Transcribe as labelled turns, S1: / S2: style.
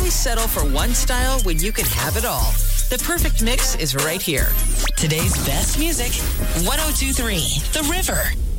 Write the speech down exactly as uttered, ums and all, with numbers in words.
S1: Why settle for one style when you can have it all? The perfect mix is right here. Today's best music, one oh two three The River.